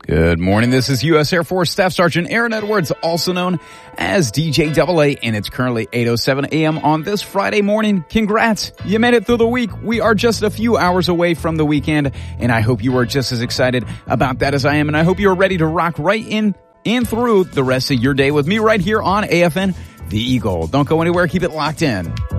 Good morning. This is U.S. Air Force Staff Sergeant Aaron Edwards, also known as DJ AA, and it's currently 8:07 a.m. on this Friday morning. Congrats. You made it through the week. We are just a few hours away from the weekend, and I hope you are just as excited about that as I am, and I hope you are ready to rock right in and through the rest of your day with me right here on AFN, The Eagle. Don't go anywhere. Keep it locked in.